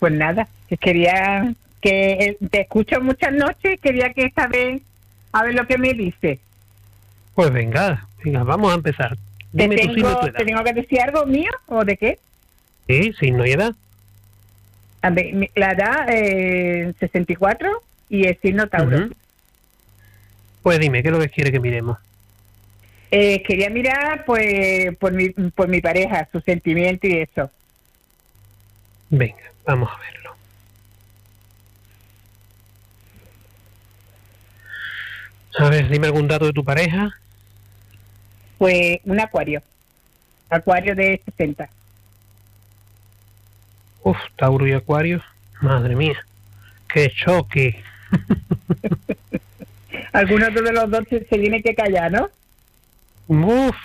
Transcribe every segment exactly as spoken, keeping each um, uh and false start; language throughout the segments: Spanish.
Pues nada, que quería que eh, te escucho muchas noches, quería que esta vez a ver lo que me dice. Pues venga, venga, vamos a empezar. ¿Te Dime tu signo y tengo, tu edad. ¿Te tengo que decir algo mío o de qué? Sí, signo y edad. A ver, mi- la edad eh, sesenta y cuatro y el signo Tauro. Ujú. Pues dime, ¿qué es lo que quiere que miremos? Eh, quería mirar pues por mi, por mi pareja, su sentimiento y eso. Venga, vamos a verlo. A ver, dime algún dato de tu pareja. Pues un acuario, acuario de sesenta. Uf, Tauro y Acuario. Madre mía, qué choque. Algunos de los dos se, se tiene que callar, ¿no? Uf.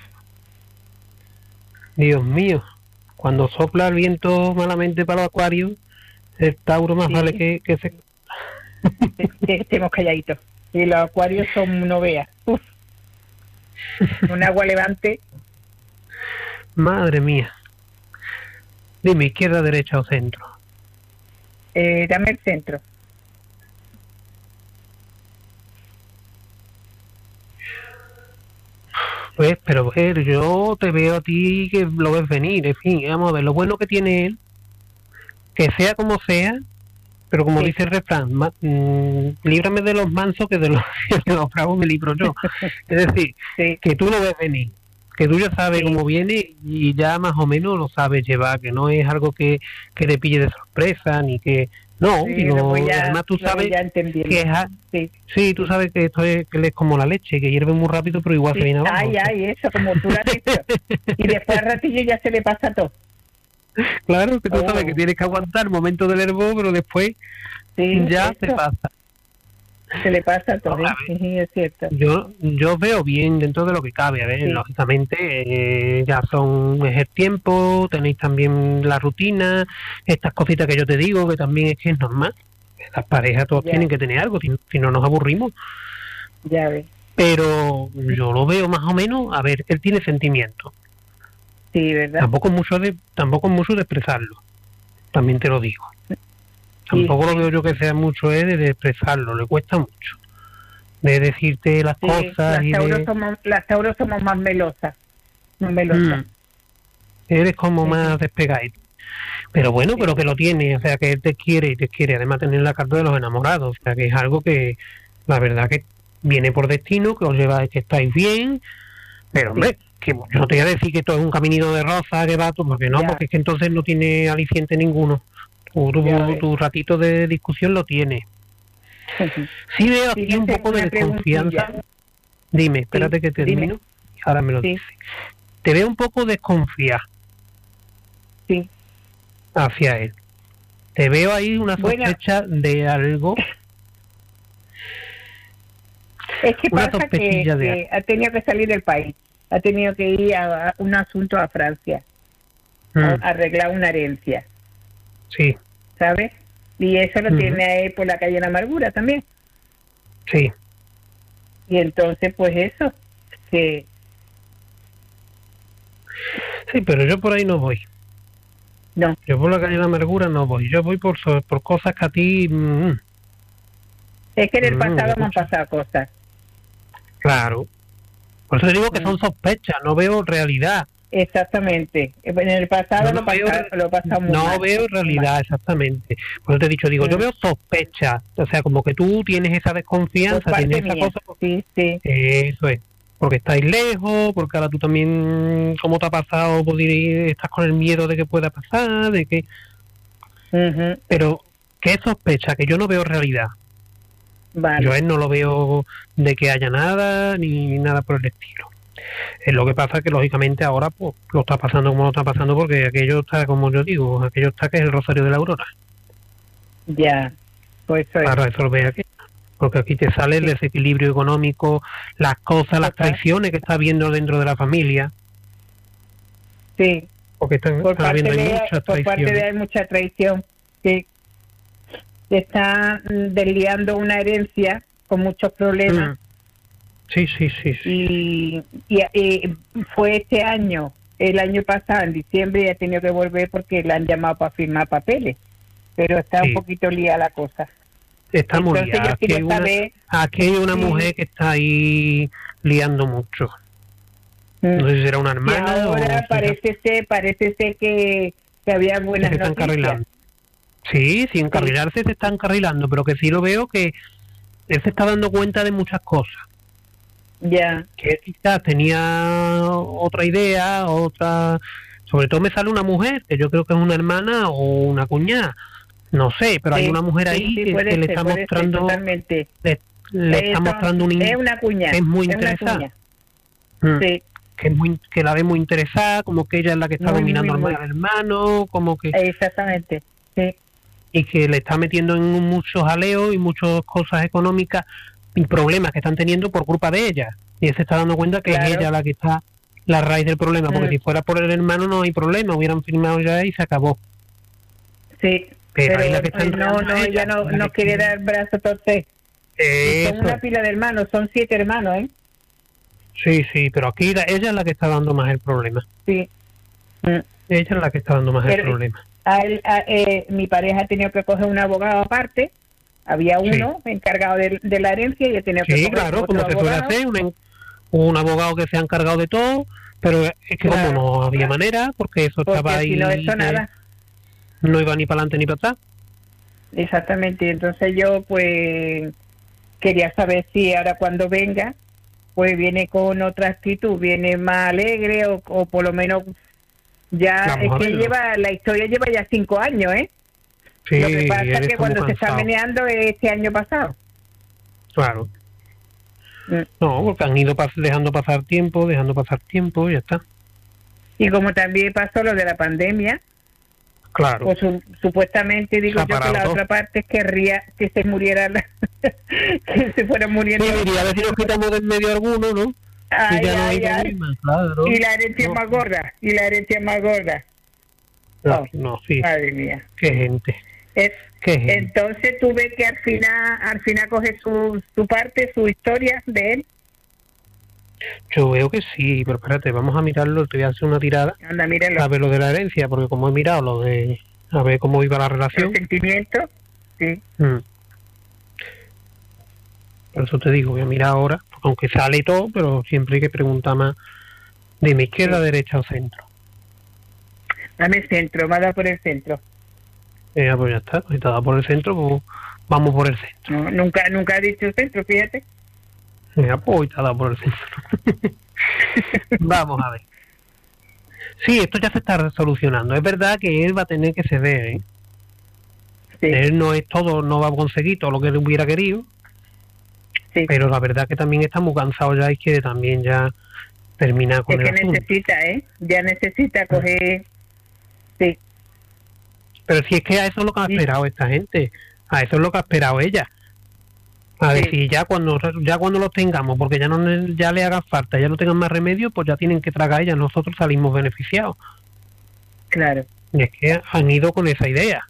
Dios mío, cuando sopla el viento malamente para los acuarios, el Tauro más Sí. vale que, que se... Que- que estemos calladitos. Y los acuarios son, no veas, uf, un agua levante. Madre mía. Dime, izquierda, derecha o centro. Eh, dame el centro. Pues, pero ver, yo te veo a ti que lo ves venir, en fin, vamos a ver, lo bueno que tiene él, que sea como sea, pero como Sí. dice el refrán, ma- mm, líbrame de los mansos que de los, de los bravos me libro yo. Es decir, Sí, que tú lo ves venir, que tú ya sabes Sí. cómo viene y ya más o menos lo sabes llevar, que no es algo que, que te pille de sorpresa, ni que... No, sí, sino, lo voy ya, además tú lo voy sabes ya entendiendo. que es... a- Sí. Sí, tú sabes que esto es, que él es como la leche, que hierve muy rápido, pero igual Sí. se viene abajo. Ay, ay, eso, como tú lo has dicho. Y después al ratillo ya se le pasa todo. Claro, que tú Oh. sabes que tienes que aguantar el momento del herbo, pero después Sí, ya eso, se pasa. se le pasa todo, No, a ¿eh? Sí, es cierto. Yo yo veo bien dentro de lo que cabe. A ver, Sí. lógicamente eh, ya son es el tiempo, tenéis también la rutina, estas cositas que yo te digo, que también es que es normal. Las parejas todos Ya. tienen que tener algo, si, si no nos aburrimos. Ya ves. Pero yo lo veo más o menos, a ver, él tiene sentimientos. Sí, ¿verdad? Tampoco es mucho de, tampoco es mucho de expresarlo, también te lo digo. Tampoco lo veo yo que sea mucho eh, de expresarlo, le cuesta mucho. De decirte las Sí, cosas las y tauros, de... somos, las tauros somos más melosas. Más melosas. Mm. Eres como Sí. más despegadito. Pero bueno, Sí. pero que lo tiene, o sea, que él te quiere y te quiere. Además tener la carta de los enamorados, o sea, que es algo que la verdad que viene por destino, que os lleváis, que estáis bien. Pero hombre, que yo no te voy a decir que esto es un caminito de rosa, que va, tú, porque no, Ya. porque es que entonces no tiene aliciente ninguno. Tu, tu, Ya ves. tu ratito de discusión lo tiene. Sí veo aquí Fíjate, un poco de una desconfianza. preguntilla. Dime, espérate Sí, que termino. dime. Ahora me lo Sí. dices. Te veo un poco desconfiada Sí. hacia él. Te veo ahí una Bueno. sospecha de algo. Es que Una pasa que, sospechilla de que ha tenido que salir del país. Ha tenido que ir a, a un asunto a Francia. Mm, A, a arreglar una herencia. sí, ¿Sabes? Y eso lo Ujú. tiene a él por la calle de la amargura también. sí. Y entonces, pues eso. Que Sí, pero yo por ahí no voy. no. Yo por la calle de la amargura no voy. Yo voy por, so- por cosas que a ti... mm, Es que en el Mm, pasado me han mucho. pasado cosas. claro. Por eso te digo que Mm. son sospechas, no veo realidad. Exactamente. En el pasado Yo lo, no veo, pasa, lo he pasado muy no mal. veo realidad, exactamente. Por eso te he dicho, digo, yo Mm. veo sospechas. O sea, como que tú tienes esa Por desconfianza, parte tienes esa mía. cosa... Sí, sí. Eso es. Porque estáis lejos, porque ahora tú también, ¿cómo te ha pasado? Pues, diré, estás con el miedo de que pueda pasar, de que... Ujú. Pero, ¿qué sospecha? Que yo no veo realidad. Vale. Yo a él no lo veo de que haya nada, ni nada por el estilo. Es lo que pasa que, lógicamente, ahora pues lo está pasando como lo está pasando, porque aquello está, como yo digo, aquello está que es el rosario de la aurora. Ya. Pues eso es. Para resolver aquí. Porque aquí te sale el Sí. desequilibrio económico, las cosas, las Total. traiciones que está habiendo dentro de la familia. Sí. Porque están, Por está parte, habiendo de, muchas por parte traiciones. de él hay mucha traición. Sí. Se está mm, desliando una herencia con muchos problemas. Mm. Sí, sí, sí, sí. Y, y, y fue este año, el año pasado, en diciembre, y ha tenido que volver porque le han llamado para firmar papeles. pero está Sí. un poquito liada la cosa. Está muy Entonces liada. yo Aquí hay quiero una, saber, aquí hay una sí, mujer que está ahí liando mucho. mm, No sé si será una y hermana o ahora será parece ser, parece ser que, que había que buenas se está noticias. encarrilando. Sí, sin Sí, encarrilarse se está encarrilando, pero que sí lo veo que él se está dando cuenta de muchas cosas. ya, Que quizás tenía otra idea, otra... Sobre todo me sale una mujer, que yo creo que es una hermana o una cuñada. No sé, pero hay sí, una mujer sí, ahí sí, que, que puede le ser, está puede ser mostrando, totalmente. le, le está Eso, mostrando un es in- una que cuña, es muy es una interesada. cuña. Mm. Sí, Que es muy, que la ve muy interesada, como que ella es la que está muy, muy, dominando al muy, al hermano, como que exactamente. Sí, y que le está metiendo en muchos jaleos y muchas cosas económicas y problemas que están teniendo por culpa de ella. Y él se está dando cuenta que es claro. ella la que está la raíz del problema, porque Mm, si fuera por el hermano no hay problema, hubieran firmado ya y se acabó. sí, Pero ahí pero la que está eh, no, enredando no, es ella ella, no, la no que quiere quiere. dar brazo a torcer. Y son Eso una es. pila de hermanos, son siete hermanos, ¿eh? Sí, sí, pero aquí la- ella es la que está dando más el problema. Sí. Mm. Ella es la que está dando más el Pero problema. a él, a- eh, mi pareja ha tenido que coger un abogado aparte. Había Sí, uno encargado de, de la herencia y ha tenido que sí, coger claro, otro como se suele abogado. hacer, un, en- un abogado que se ha encargado de todo, pero es que como Claro, no había manera, porque eso estaba porque si no, ahí, eso que nada. no iba ni para adelante ni para atrás. Exactamente. Entonces yo, pues, quería saber si ahora cuando venga, pues viene con otra actitud, viene más alegre o, o por lo menos ya, Vamos es a que verlo. lleva, la historia lleva ya cinco años, ¿eh? Sí, Lo que pasa él es que está muy cuando se está cansado, meneando es este año pasado. claro. Mm. No, porque han ido pas- dejando pasar tiempo, dejando pasar tiempo, y ya está. Y como también pasó lo de la pandemia, Claro, pues su- supuestamente digo se ha yo que parado la todo. otra parte querría que se muriera, la- que se fuera muriendo. Sí, diría, a ver si nos quitamos del medio alguno, ¿no? Y Ay, ya no hay ay, ay. problema, claro. Y la herencia No, más gorda, y la herencia más gorda. no, Oh, no, sí, madre mía. qué gente, Es- qué gente. entonces tú ves que al final, al final coge su, su parte, su historia de él. Yo veo que sí, pero espérate, vamos a mirarlo, te voy a hacer una tirada Anda, míralo. a ver lo de la herencia, porque como he mirado lo de, a ver cómo iba la Los relación, sentimientos, sí. mm, por eso te digo, voy a mirar ahora, porque aunque sale todo, pero siempre hay que preguntar más, dime, izquierda, Sí. derecha o centro. Dame el centro, va a dar por el centro. Eh, pues ya está, si te da por el centro, pues vamos por el centro. No, nunca, nunca ha dicho centro, fíjate. Mira, pues hoy te ha dado por el centro. Vamos a ver. Sí, esto ya se está solucionando. Es verdad que él va a tener que ceder, ¿eh? Sí, Él no es todo, no va a conseguir todo lo que él hubiera querido, sí. pero la verdad que también está muy cansado ya y quiere también ya terminar con Es el que asunto. necesita, ¿eh? Ya necesita coger... Sí, Pero si es que a eso es lo que ha Sí. esperado esta gente, a eso es lo que ha esperado ella. A Sí. decir, ya cuando ya cuando los tengamos, porque ya no le- ya le haga falta, ya no tengan más remedio, pues ya tienen que tragar ella, nosotros salimos beneficiados. claro. Y es que han ido con esa idea.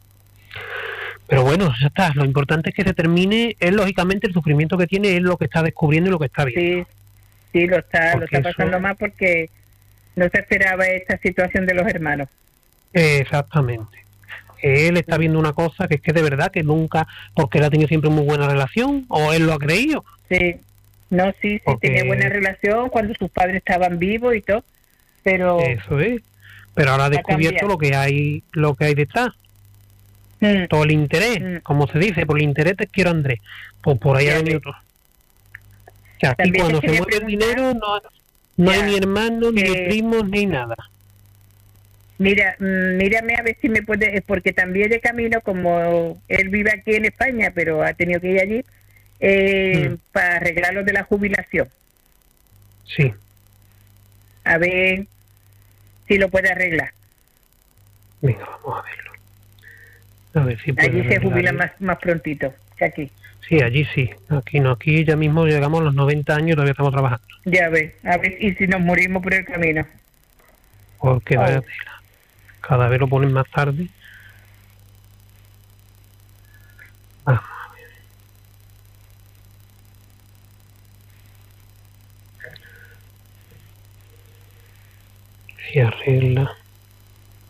Pero bueno, ya está. Lo importante es que se termine. Él, lógicamente, el sufrimiento que tiene es lo que está descubriendo y lo que está viendo. Sí, sí, lo está, lo Porque está pasando eso- más porque no se esperaba esta situación de los hermanos. Exactamente. Él está viendo una cosa que es que de verdad que nunca, porque él ha tenido siempre muy buena relación, o él lo ha creído. Sí, no, sí, sí, Porque- tenía buena relación cuando sus padres estaban vivos y todo, pero... Eso es. Pero ahora ha descubierto cambiado. lo que hay, lo que hay detrás. Mm, Todo el interés, Mm. como se dice, por el interés te quiero Andrés. Pues por ahí Ya ha venido ves. todo. Que aquí También cuando te se quería mueve el preguntar- dinero no, no Ya, hay ni hermanos, ni que- primos, ni nada. Mira, mm, mírame a ver si me puede, porque también de camino, como él vive aquí en España, pero ha tenido que ir allí, eh, Mm. para arreglar lo de la jubilación. Sí. A ver si lo puede arreglar. Venga, vamos a verlo. A ver si puede Allí se arreglar. jubila más, más prontito que aquí. Sí, allí sí. Aquí no. Aquí ya mismo llegamos a los noventa años y todavía estamos trabajando. Ya ves, a ver, y si nos morimos por el camino. Porque Oh. vaya tela. Cada vez lo ponen más tarde. Vamos a ver. Si arregla.